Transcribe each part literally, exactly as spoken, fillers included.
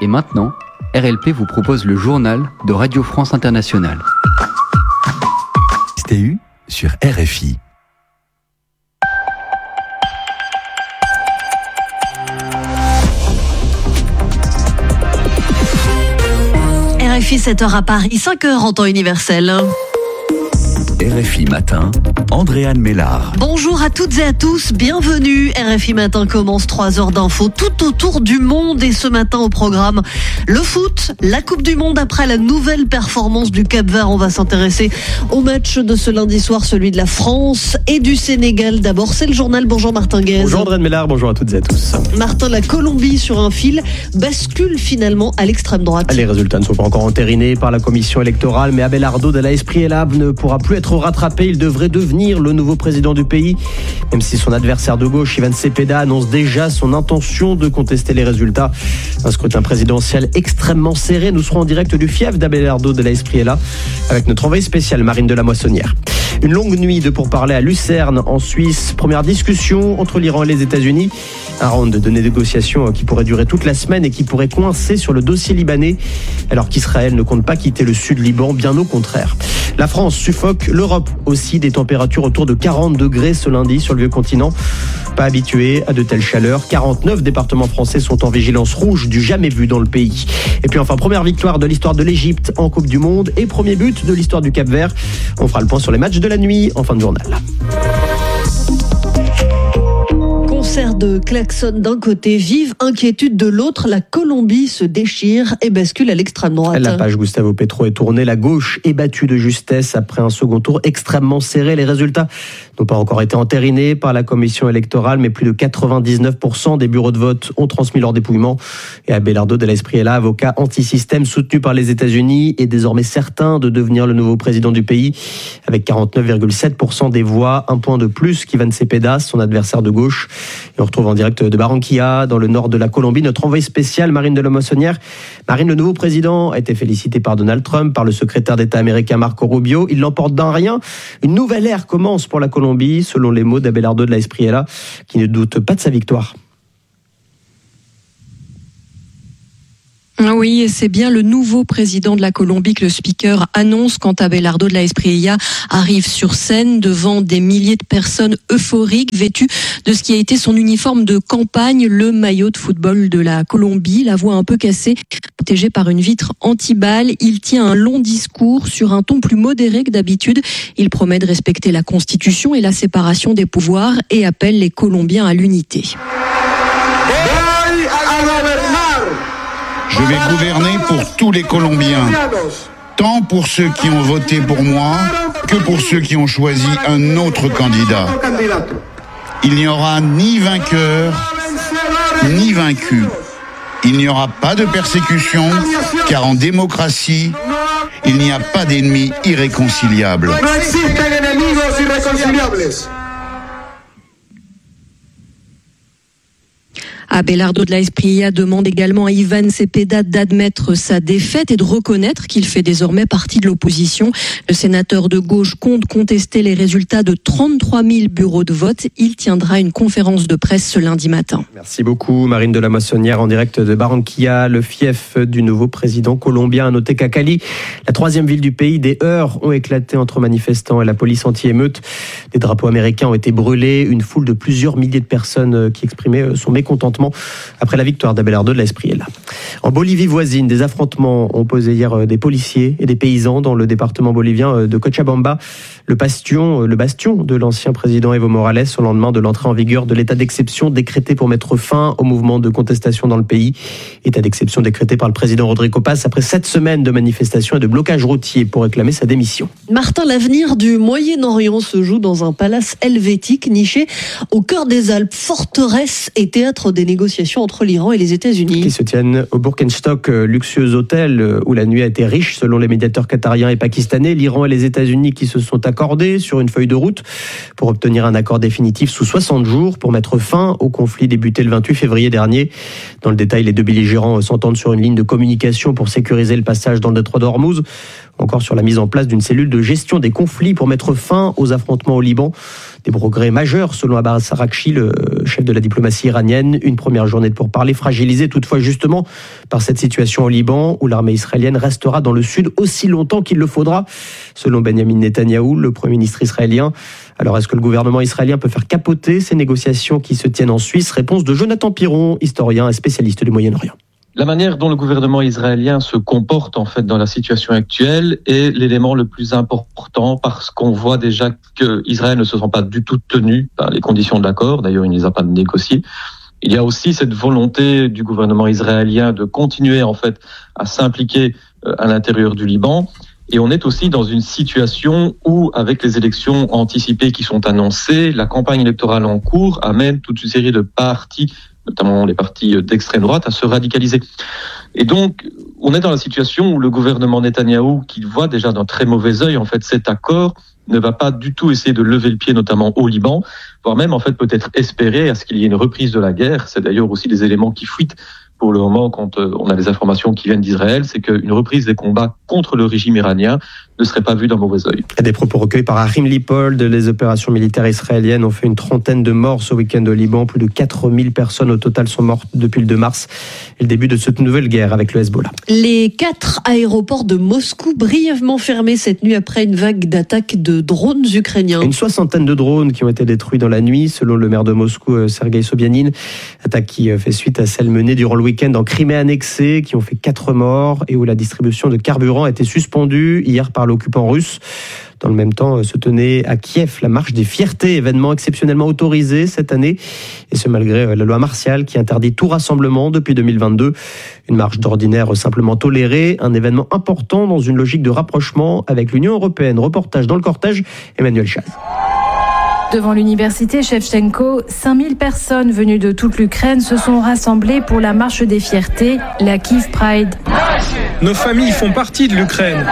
Et maintenant, R L P vous propose le journal de Radio France Internationale. S T U sur R F I. R F I sept heures à Paris, cinq heures en temps universel. R F I Matin, Andréane Mélard. Bonjour à toutes et à tous, bienvenue. R F I Matin commence trois heures d'infos tout autour du monde et ce matin au programme le foot, la Coupe du Monde après la nouvelle performance du Cap-Vert. On va s'intéresser au match de ce lundi soir, celui de la France et du Sénégal. D'abord, c'est le journal. Bonjour Martin Guez. Bonjour Andréane Mélard, bonjour à toutes et à tous. Martin, la Colombie sur un fil bascule finalement à l'extrême droite. Les résultats ne sont pas encore entérinés par la commission électorale, mais Abelardo de la Espriella ne pourra plus être rattrapé. Il devrait devenir le nouveau président du pays, même si son adversaire de gauche, Ivan Cepeda, annonce déjà son intention de contester les résultats. Un scrutin présidentiel extrêmement serré. Nous serons en direct du fief d'Abelardo de la Espriella avec notre envoyé spécial Marine de la Moissonnière. Une longue nuit de pourparlers à Lucerne, en Suisse. Première discussion entre l'Iran et les États-Unis. Un round de négociations qui pourrait durer toute la semaine et qui pourrait coincer sur le dossier libanais, alors qu'Israël ne compte pas quitter le sud Liban, bien au contraire. La France suffoque, l'Europe aussi, des températures autour de quarante degrés ce lundi sur le vieux continent. Pas habitué à de telles chaleurs. quarante-neuf départements français sont en vigilance rouge, du jamais vu dans le pays. Et puis enfin, première victoire de l'histoire de l'Égypte en Coupe du Monde et premier but de l'histoire du Cap-Vert. On fera le point sur les matchs de la nuit en fin de journal. Concert de klaxon d'un côté, vive inquiétude de l'autre. La Colombie se déchire et bascule à l'extrême droite. La page Gustavo Petro est tournée. La gauche est battue de justesse après un second tour extrêmement serré. Les résultats n'ont pas encore été entérinés par la commission électorale, mais plus de quatre-vingt-dix-neuf pour cent des bureaux de vote ont transmis leur dépouillement. Et Abelardo de la Espriella, avocat anti-système soutenu par les États-Unis, est désormais certain de devenir le nouveau président du pays, avec quarante-neuf virgule sept pour cent des voix, un point de plus qu'Ivan Cepeda, son adversaire de gauche. Et on retrouve en direct de Barranquilla, dans le nord de la Colombie, notre envoyé spécial Marine de la Moissonnière. Marine, le nouveau président a été félicité par Donald Trump, par le secrétaire d'État américain Marco Rubio. Il l'emporte d'un rien. Une nouvelle ère commence pour la Colombie, selon les mots d'Abelardo de la Espriella, qui ne doute pas de sa victoire. Oui, et c'est bien le nouveau président de la Colombie que le speaker annonce quand Abelardo de la Espriella arrive sur scène devant des milliers de personnes euphoriques vêtues de ce qui a été son uniforme de campagne, le maillot de football de la Colombie, la voix un peu cassée, protégée par une vitre anti-balles. Il tient un long discours sur un ton plus modéré que d'habitude. Il promet de respecter la Constitution et la séparation des pouvoirs et appelle les Colombiens à l'unité. Je vais gouverner pour tous les Colombiens, tant pour ceux qui ont voté pour moi que pour ceux qui ont choisi un autre candidat. Il n'y aura ni vainqueur, ni vaincu. Il n'y aura pas de persécution, car en démocratie, il n'y a pas d'ennemis irréconciliables. Abelardo de la Espriella demande également à Ivan Cepeda d'admettre sa défaite et de reconnaître qu'il fait désormais partie de l'opposition. Le sénateur de gauche compte contester les résultats de trente-trois mille bureaux de vote. Il tiendra une conférence de presse ce lundi matin. Merci beaucoup Marine de la Moissonnière en direct de Barranquilla, le fief du nouveau président colombien. À noter qu'à Cali, la troisième ville du pays, des heurts ont éclaté entre manifestants et la police anti-émeute. Des drapeaux américains ont été brûlés. Une foule de plusieurs milliers de personnes qui exprimaient son mécontentement après la victoire d'Abelardo de la Espriella. En Bolivie voisine, des affrontements ont opposé hier des policiers et des paysans dans le département bolivien de Cochabamba, le bastion, le bastion de l'ancien président Evo Morales au lendemain de l'entrée en vigueur de l'état d'exception décrété pour mettre fin au mouvement de contestation dans le pays. État d'exception décrété par le président Rodrigo Paz après sept semaines de manifestations et de blocages routiers pour réclamer sa démission. Martin, l'avenir du Moyen-Orient se joue dans un palace helvétique niché au cœur des Alpes, forteresse et théâtre des négociations entre l'Iran et les États-Unis. Qui se tiennent au Birkenstock, luxueux hôtel où la nuit a été riche selon les médiateurs qatariens et pakistanais. L'Iran et les États-Unis qui se sont accordés sur une feuille de route pour obtenir un accord définitif sous soixante jours pour mettre fin au conflit débuté le vingt-huit février dernier. Dans le détail, les deux belligérants s'entendent sur une ligne de communication pour sécuriser le passage dans le détroit d'Ormuz. Encore sur la mise en place d'une cellule de gestion des conflits pour mettre fin aux affrontements au Liban. Des progrès majeurs selon Abbas Araghchi, le chef de la diplomatie iranienne. Une première journée de pourparlers fragilisée toutefois justement par cette situation au Liban où l'armée israélienne restera dans le sud aussi longtemps qu'il le faudra, selon Benjamin Netanyahou, le Premier ministre israélien. Alors est-ce que le gouvernement israélien peut faire capoter ces négociations qui se tiennent en Suisse? Réponse de Jonathan Piron, historien et spécialiste du Moyen-Orient. La manière dont le gouvernement israélien se comporte en fait dans la situation actuelle est l'élément le plus important parce qu'on voit déjà que Israël ne se sent pas du tout tenu par les conditions de l'accord. D'ailleurs, il ne les a pas négociées. Il y a aussi cette volonté du gouvernement israélien de continuer en fait à s'impliquer à l'intérieur du Liban. Et on est aussi dans une situation où, avec les élections anticipées qui sont annoncées, la campagne électorale en cours amène toute une série de partis, notamment les partis d'extrême droite, à se radicaliser. Et donc, on est dans la situation où le gouvernement Netanyahou, qui voit déjà d'un très mauvais œil en fait cet accord, ne va pas du tout essayer de lever le pied, notamment au Liban, voire même en fait peut-être espérer à ce qu'il y ait une reprise de la guerre. C'est d'ailleurs aussi des éléments qui fuitent pour le moment quand on a les informations qui viennent d'Israël, c'est qu'une reprise des combats contre le régime iranien ne serait pas vue d'un mauvais œil. Des propos recueillis par Achim Lippold. Les opérations militaires israéliennes ont fait une trentaine de morts ce week-end au Liban. Plus de quatre mille personnes au total sont mortes depuis le deux mars et le début de cette nouvelle guerre avec le Hezbollah. Les quatre aéroports de Moscou brièvement fermés cette nuit après une vague d'attaques de drones ukrainiens. Une soixantaine de drones qui ont été détruits dans la nuit, selon le maire de Moscou, Sergueï Sobyanin. Attaque qui fait suite à celle menée durant le week-end en Crimée annexée, qui ont fait quatre morts et où la distribution de carburant a été suspendue hier par l'occupant russe. Dans le même temps, se tenait à Kiev la marche des fiertés, événement exceptionnellement autorisé cette année, et ce malgré la loi martiale qui interdit tout rassemblement depuis deux mille vingt-deux. Une marche d'ordinaire simplement tolérée, un événement important dans une logique de rapprochement avec l'Union européenne. Reportage dans le cortège, Emmanuel Chaz. Devant l'université Shevchenko, cinq mille personnes venues de toute l'Ukraine se sont rassemblées pour la marche des fiertés, la Kiev Pride. Nos familles font partie de l'Ukraine.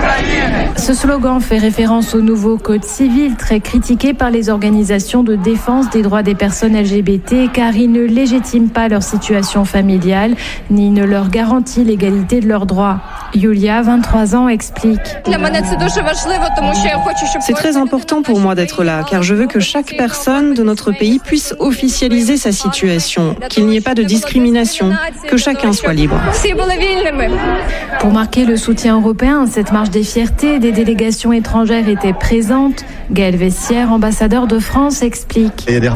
Ce slogan fait référence au nouveau code civil très critiqué par les organisations de défense des droits des personnes L G B T car il ne légitime pas leur situation familiale ni ne leur garantit l'égalité de leurs droits. Yulia, vingt-trois ans, explique. C'est très important pour moi d'être là car je veux que chaque personne de notre pays puisse officialiser sa situation, qu'il n'y ait pas de discrimination, que chacun soit libre. Pour marquer le soutien européen à cette marche des fiertés, des délégations étrangères étaient présentes. Gaël Vessière, ambassadeur de France, explique. Il y a des